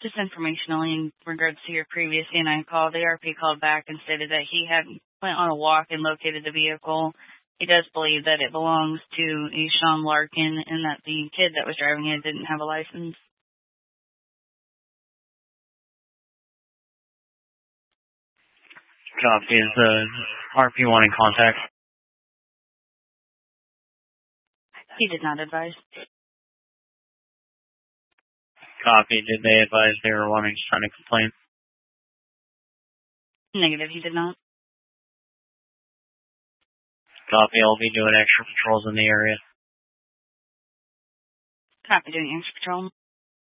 Just informationally in regards to your previous CNI call, the RP called back and stated that he had went on a walk and located the vehicle. He does believe that it belongs to a Sean Larkin and that the kid that was driving it didn't have a license. Copy. Is the RP1 in contact? He did not advise. Copy. Did they advise they were wanting to sign a complaint? Negative, he did not. Copy. I'll be doing extra patrols in the area. Copy, doing extra patrol.